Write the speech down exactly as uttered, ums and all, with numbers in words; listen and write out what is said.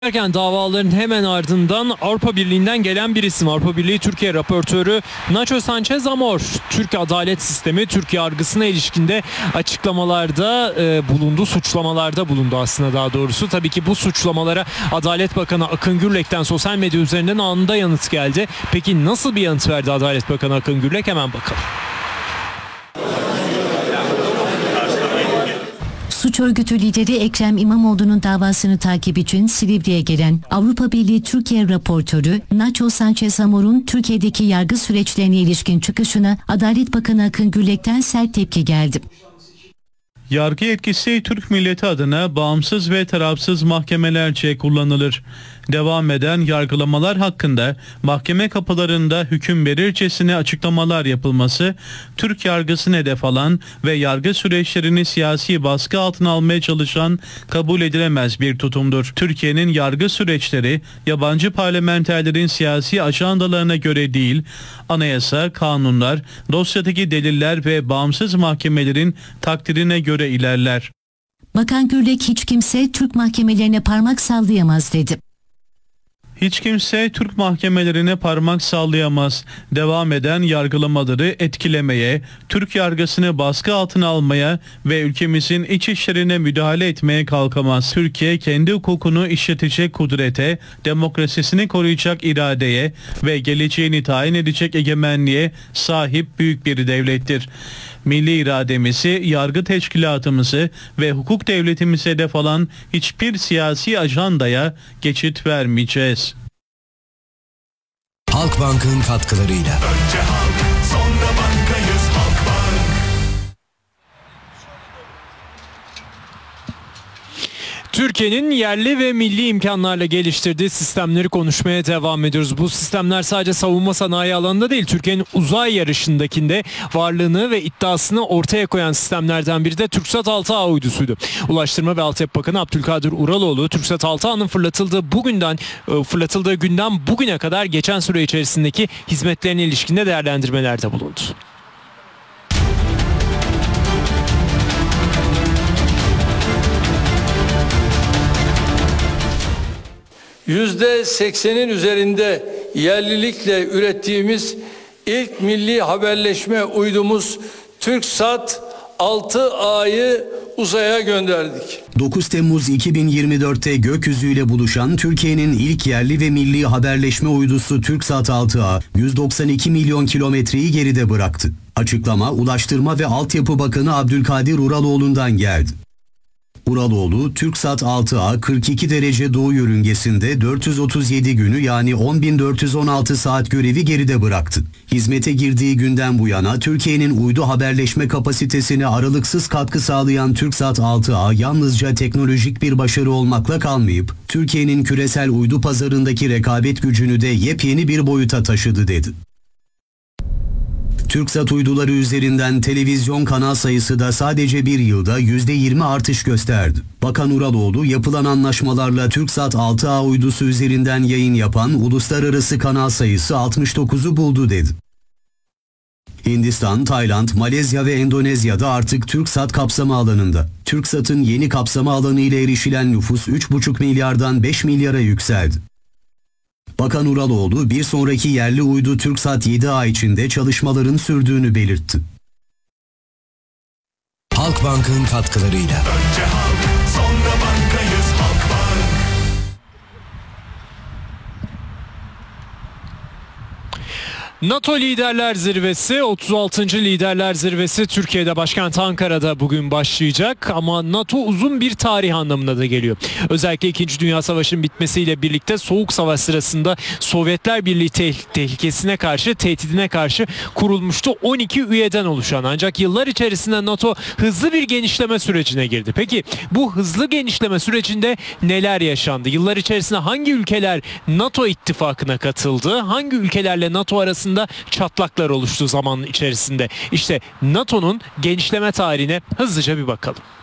Derken davaların hemen ardından Avrupa Birliği'nden gelen bir isim. Avrupa Birliği Türkiye raportörü Nacho Sanchez Amor, Türk adalet sistemi, Türk yargısına ilişkinde açıklamalarda e, bulundu, suçlamalarda bulundu aslında daha doğrusu. Tabii ki bu suçlamalara Adalet Bakanı Akın Gürlek'ten sosyal medya üzerinden anında yanıt geldi. Peki nasıl bir yanıt verdi Adalet Bakanı Akın Gürlek? Hemen bakalım. Suç örgütü lideri Ekrem İmamoğlu'nun davasını takip için Silivri'ye gelen Avrupa Birliği Türkiye raportörü Nacho Sanchez Amor'un Türkiye'deki yargı süreçlerine ilişkin çıkışına Adalet Bakanı Akın Gürlek'ten sert tepki geldi. Yargı yetkisi Türk milleti adına bağımsız ve tarafsız mahkemelerce kullanılır. Devam eden yargılamalar hakkında mahkeme kapılarında hüküm verircesine açıklamalar yapılması, Türk yargısını hedef alan ve yargı süreçlerini siyasi baskı altına almaya çalışan kabul edilemez bir tutumdur. Türkiye'nin yargı süreçleri yabancı parlamenterlerin siyasi ajandalarına göre değil, anayasa, kanunlar, dosyadaki deliller ve bağımsız mahkemelerin takdirine göre ilerler. Bakan Gürlek hiç kimse Türk mahkemelerine parmak sallayamaz dedi. Hiç kimse Türk mahkemelerine parmak sallayamaz. Devam eden yargılamaları etkilemeye, Türk yargısını baskı altına almaya ve ülkemizin iç işlerine müdahale etmeye kalkamaz. Türkiye kendi hukukunu işletecek kudrete, demokrasisini koruyacak iradeye ve geleceğini tayin edecek egemenliğe sahip büyük bir devlettir. Milli irademizi, yargı teşkilatımızı ve hukuk devletimize hedef alan hiçbir siyasi ajandaya geçit vermeyeceğiz. Halkbank'ın katkılarıyla. Önce halk, sonra bankayız Halkbank. Türkiye'nin yerli ve milli imkanlarla geliştirdiği sistemleri konuşmaya devam ediyoruz. Bu sistemler sadece savunma sanayi alanında değil, Türkiye'nin uzay yarışındakinde varlığını ve iddiasını ortaya koyan sistemlerden biri de TürkSat altı A uydusuydu. Ulaştırma ve Altyapı Bakanı Abdülkadir Uraloğlu, TürkSat altı A'nın fırlatıldığı bugünden fırlatıldığı günden bugüne kadar geçen süre içerisindeki hizmetlerine ilişkinde değerlendirmelerde bulundu. yüzde seksenin üzerinde yerlilikle ürettiğimiz ilk milli haberleşme uydumuz TürkSat altı A'yı uzaya gönderdik. dokuz Temmuz iki bin yirmi dört'te gökyüzüyle buluşan Türkiye'nin ilk yerli ve milli haberleşme uydusu TürkSat altı A yüz doksan iki milyon kilometreyi geride bıraktı. Açıklama Ulaştırma ve Altyapı Bakanı Abdülkadir Uraloğlu'ndan geldi. Uraloğlu, TürkSat altı A kırk iki derece doğu yörüngesinde dört yüz otuz yedi günü yani on bin dört yüz on altı saat görevi geride bıraktı. Hizmete girdiği günden bu yana Türkiye'nin uydu haberleşme kapasitesine aralıksız katkı sağlayan TürkSat altı A yalnızca teknolojik bir başarı olmakla kalmayıp Türkiye'nin küresel uydu pazarındaki rekabet gücünü de yepyeni bir boyuta taşıdı dedi. TürkSat uyduları üzerinden televizyon kanal sayısı da sadece bir yılda yüzde yirmi artış gösterdi. Bakan Uraloğlu, yapılan anlaşmalarla TürkSat altı A uydusu üzerinden yayın yapan uluslararası kanal sayısı altmış dokuzu buldu dedi. Hindistan, Tayland, Malezya ve Endonezya'da artık TürkSat kapsama alanında. TürkSat'ın yeni kapsama alanı ile erişilen nüfus üç buçuk milyardan beş milyara yükseldi. Bakan Uraloğlu, bir sonraki yerli uydu TürkSat yedi A içinde çalışmaların sürdüğünü belirtti. Halkbank'ın katkılarıyla. Önce halk, sonra bankayız Halkbank. NATO Liderler Zirvesi, otuz altıncı Liderler Zirvesi Türkiye'de başkent Ankara'da bugün başlayacak ama NATO uzun bir tarih anlamına da geliyor. Özellikle İkinci Dünya Savaşı'nın bitmesiyle birlikte Soğuk Savaş sırasında Sovyetler Birliği te- tehlikesine karşı, tehdidine karşı kurulmuştu on iki üyeden oluşan. Ancak yıllar içerisinde NATO hızlı bir genişleme sürecine girdi. Peki bu hızlı genişleme sürecinde neler yaşandı? Yıllar içerisinde hangi ülkeler NATO ittifakına katıldı? Hangi ülkelerle NATO arasında çatlaklar oluştu zaman içerisinde? İşte NATO'nun genişleme tarihine hızlıca bir bakalım.